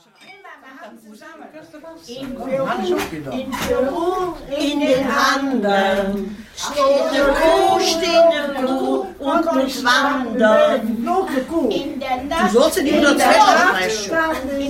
In Peru, in den Anden, steht eine Kuh und muss wandern. In der Nacht, du sollst die dazwischen sprechen.